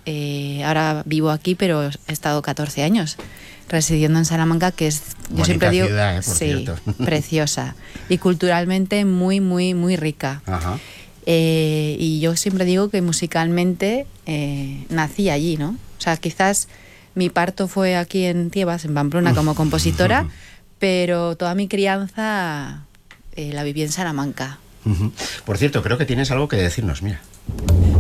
ahora vivo aquí, pero he estado 14 años residiendo en Salamanca, que es, yo siempre digo, ciudad, por sí, cierto. preciosa y culturalmente muy, muy, muy rica. Ajá. Y yo siempre digo que musicalmente nací allí, ¿no? O sea, quizás mi parto fue aquí en Tiebas, en Pamplona, como compositora, pero toda mi crianza la viví en Salamanca. Por cierto, creo que tienes algo que decirnos, mira.